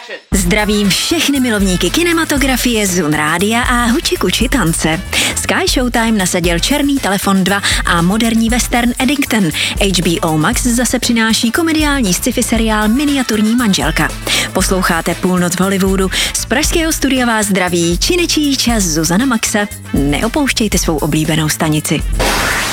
Zdravím všechny milovníky kinematografie, Zun Rádia a Huči Kuči tance. Sky Showtime nasadil Černý telefon 2 a moderní western Eddington. HBO Max zase přináší komediální sci-fi seriál Miniaturní manželka. Posloucháte Půlnoc v Hollywoodu. Z pražského studia vás zdraví činečí čas Zuzana Maxa. Neopouštějte svou oblíbenou stanici.